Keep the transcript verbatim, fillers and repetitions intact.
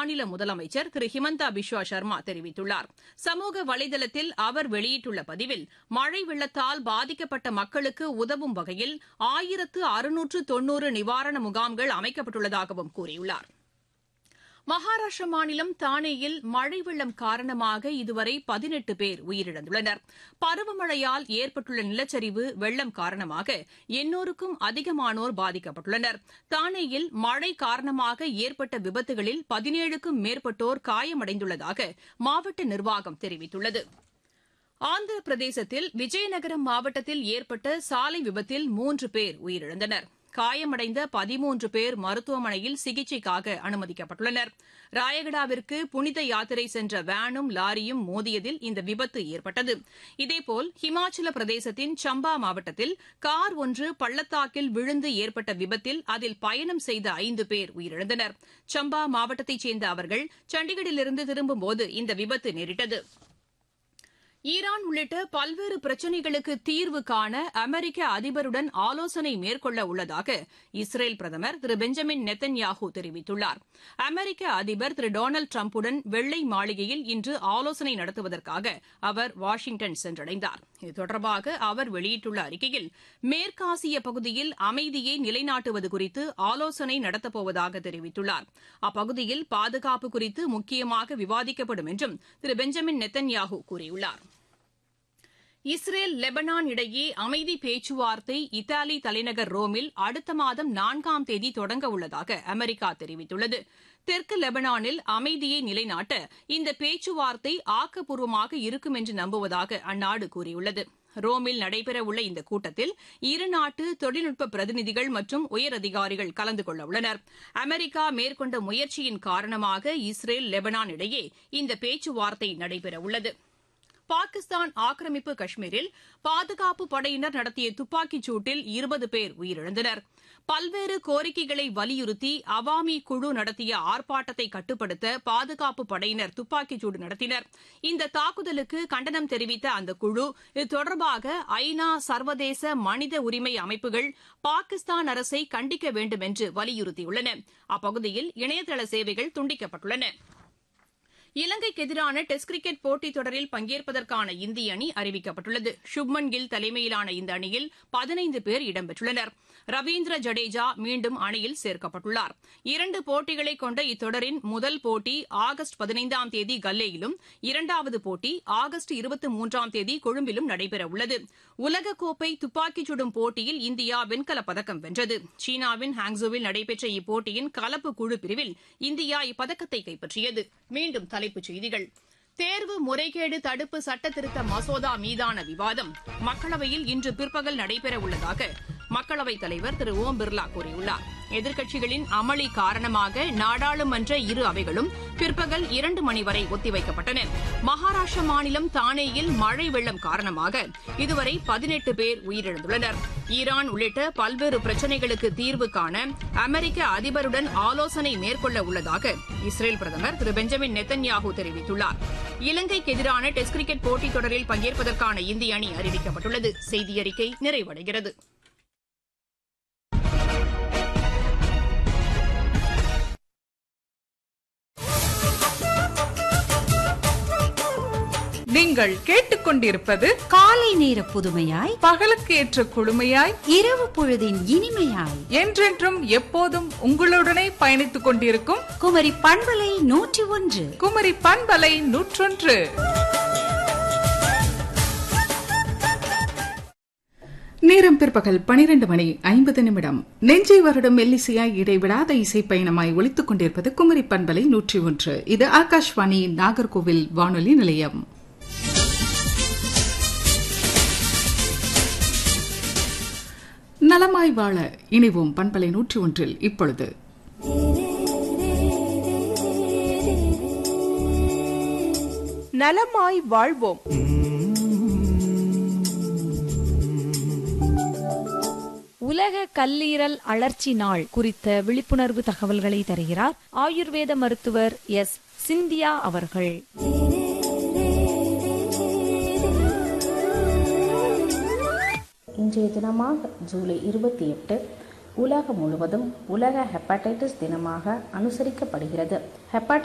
அம்மாநில முதலமைச்சர் திரு ஹிமந்தா பிஸ்வா சர்மா தெரிவித்துள்ளார். சமூக வலைதளத்தில் அவர் வெளியிட்டுள்ள பதிவில், மழை வெள்ளத்தால் பாதிக்கப்பட்ட மக்களுக்கு உதவும் வகையில் ஆயிரத்து அறுநூற்று தொன்னூறு நிவாரண முகாம்கள் அமைக்கப்பட்டுள்ளதாகவும் கூறியுள்ளார். மகாராஷ்டிர மாநிலம் தானேயில் மழை வெள்ளம் காரணமாக இதுவரை பதினெட்டு பேர் உயிரிழந்துள்ளனர். பருவமழையால் ஏற்பட்டுள்ள நிலச்சரிவு, வெள்ளம் காரணமாக எண்ணூறுக்கும் அதிகமானோர் பாதிக்கப்பட்டுள்ளனர். தானேயில் மழை காரணமாக ஏற்பட்ட விபத்துகளில் பதினேழுக்கும் மேற்பட்டோர் காயமடைந்துள்ளதாக மாவட்ட நிர்வாகம் தெரிவித்துள்ளது. ஆந்திர பிரதேசத்தில் விஜயநகரம் மாவட்டத்தில் ஏற்பட்ட சாலை விபத்தில் மூன்று பேர் உயிரிழந்தனர். காயமடைந்த பதிமூன்று பேர் மருத்துவமனையில் சிகிச்சைக்காக அனுமதிக்கப்பட்டுள்ளனர். ராயகடாவிற்கு புனித யாத்திரை சென்ற வேனும் லாரியும் மோதியதில் இந்த விபத்து ஏற்பட்டது. இதேபோல் ஹிமாச்சல பிரதேசத்தின் சம்பா மாவட்டத்தில் கார் ஒன்று பள்ளத்தாக்கில் விழுந்து ஏற்பட்ட விபத்தில் அதில் பயணம் செய்த ஐந்து பேர் உயிரிழந்தனர். சம்பா மாவட்டத்தைச் சேர்ந்த அவர்கள் சண்டிகரிலிருந்து திரும்பும்போது இந்த விபத்து நேரிட்டது. ஈரான் உள்ளிட்ட பல்வேறு பிரச்சினைகளுக்கு தீர்வு காண அமெரிக்க அதிபருடன் ஆலோசனை மேற்கொள்ள உள்ளதாக இஸ்ரேல் பிரதமர் திரு பெஞ்சமின் நெத்தன்யாஹூ தெரிவித்துள்ளார். அமெரிக்க அதிபர் திரு டொனால்டு டிரம்புடன் வெள்ளை மாளிகையில் இன்று ஆலோசனை நடத்துவதற்காக அவர் வாஷிங்டன் சென்றடைந்தார். இது தொடர்பாக அவர் வெளியிட்டுள்ள அறிக்கையில், மேற்காசிய பகுதியில் அமைதியை நிலைநாட்டுவது குறித்து ஆலோசனை நடத்தப்போவதாக தெரிவித்துள்ளார். அப்பகுதியில் பாதுகாப்பு குறித்து முக்கியமாக விவாதிக்கப்படும் என்றும் திரு பெஞ்சமின் நெத்தன்யாஹூ கூறியுள்ளார். இஸ்ரேல் லெபனான் இடையே அமைதி பேச்சுவார்த்தை இத்தாலி தலைநகர் ரோமில் அடுத்த மாதம் நான்காம் தேதி தொடங்க உள்ளதாக அமெரிக்கா தெரிவித்துள்ளது. தெற்கு லெபனானில் அமைதியை நிலைநாட்ட இந்த பேச்சுவார்த்தை ஆக்கப்பூர்வமாக இருக்கும் என்று நம்புவதாக அந்நாடு கூறியுள்ளது. ரோமில் நடைபெறவுள்ள இந்த கூட்டத்தில் இருநாட்டு தொழில்நுட்ப பிரதிநிதிகள் மற்றும் உயரதிகாரிகள் கலந்து கொள்ள உள்ளனர். அமெரிக்கா மேற்கொண்ட முயற்சியின் காரணமாக இஸ்ரேல் லெபனான் இடையே இந்த பேச்சுவார்த்தை நடைபெறவுள்ளது. பாகிஸ்தான் ஆக்கிரமிப்பு காஷ்மீரில் பாதுகாப்பு படையினர் நடத்திய துப்பாக்கிச் சூட்டில் இருபது பேர் உயிரிழந்தனர். பல்வேறு கோரிக்கைகளை வலியுறுத்தி அவாமி குழு நடத்திய ஆர்ப்பாட்டத்தை கட்டுப்படுத்த பாதுகாப்பு படையினர் துப்பாக்கிச் சூடு நடத்தினர். இந்த தாக்குதலுக்கு கண்டனம் தெரிவித்த அந்த குழு இது தொடர்பாக ஐநா, சர்வதேச மனித உரிமை அமைப்புகள் பாகிஸ்தான் அரசை கண்டிக்க வேண்டும் என்று வலியுறுத்தியுள்ளன. அப்பகுதியில் இணையதள சேவைகள் துண்டிக்கப்பட்டுள்ளன. இலங்கைக்கு எதிரான டெஸ்ட் கிரிக்கெட் போட்டித் தொடரில் பங்கேற்பதற்கான இந்திய அணி அறிவிக்கப்பட்டுள்ளது. சுப்மன் கில் தலைமையிலான இந்த அணியில் பதினைந்து பேர் இடம்பெற்றுள்ளனர். ரவீந்திர ஜடேஜா மீண்டும் அணியில் சேர்க்கப்பட்டுள்ளார். இரண்டு போட்டிகளை கொண்ட இத்தொடரின் முதல் போட்டி ஆகஸ்ட் பதினைந்தாம் தேதி கல்லேயிலும், இரண்டாவது போட்டி ஆகஸ்ட் இருபத்தி மூன்றாம் தேதி கொழும்பிலும் நடைபெறவுள்ளது. உலகக்கோப்பை துப்பாக்கிச் சுடும் போட்டியில் இந்தியா வெண்கலப் பதக்கம் வென்றது. சீனாவின் ஹாங்ஸோவில் நடைபெற்ற இப்போட்டியின் கலப்பு குழு பிரிவில் இந்தியா இப்பதக்கத்தை கைப்பற்றியது. மீண்டும் தலைப்புச் செய்திகள். தேர்வு முறைகேடு தடுப்பு சட்டத்திருத்த மசோதா மீதான விவாதம் மக்களவையில் இன்று பிற்பகல் நடைபெறவுள்ளதாக மக்களவைத் தலைவர் திரு ஓம் பிர்லா கூறியுள்ளார். எதிர்க்கட்சிகளின் அமளி காரணமாக நாடாளுமன்ற இரு அவைகளும் பிற்பகல் இரண்டு மணி வரை ஒத்திவைக்கப்பட்டன. மகாராஷ்டிர மாநிலம் தானேயில் மழை வெள்ளம் காரணமாக இதுவரை பதினெட்டு பேர் உயிரிழந்துள்ளனர். ஈரான் உள்ளிட்ட பல்வேறு பிரச்சினைகளுக்கு தீர்வு காண அமெரிக்க அதிபருடன் ஆலோசனை மேற்கொள்ள உள்ளதாக இஸ்ரேல் பிரதமர் திரு பெஞ்சமின் நெத்தன்யாஹூ தெரிவித்துள்ளார். இலங்கைக்கு எதிரான டெஸ்ட் கிரிக்கெட் போட்டித் தொடரில் பங்கேற்பதற்கான இந்திய அணி அறிவிக்கப்பட்டுள்ளது. செய்தியறிக்கை நிறைவடைகிறது. நீங்கள் கேட்டுக்கொண்டிருப்பது காலை நேர புதுமையாய், பகலுக்கு ஏற்ற குழுமையாய், இரவு பொழுதின் இனிமையாய், என்றென்றும் எப்போதும் உங்களுடனே பயணித்துக் கொண்டிருக்கும் குமரி பண்பலை நூற்றி ஒன்று. குமரி பண்பலை நூற்றொன்று. நேரம் பிற்பகல் பனிரெண்டு மணி ஐம்பது நிமிடம். நெஞ்சை வருடம் மெல்லிசையாய் இடைவிடாத இசை பயணமாய் ஒலித்துக் கொண்டிருப்பது குமரி பண்பலை நூற்றி ஒன்று. இது ஆகாஷ்வாணி நாகர்கோவில் வானொலி நிலையம். நலமாய் வாழ இணைவோம் பண்பலை நூற்றி ஒன்றில். இப்பொழுது நலமாய் வாழ்வோம். உலக கல்லீரல் அழற்சி நாள் குறித்த விழிப்புணர்வு தகவல்களை தருகிறார் ஆயுர்வேத மருத்துவர் எஸ் சிந்தியா அவர்கள். இன்றைய தினமாக ஜூலை இருபத்தி எட்டு உலகம் முழுவதும் உலக ஹெப்படைட்டிஸ் தினமாக அனுசரிக்கப்படுகிறது. ஹெப்படைட்டிஸ்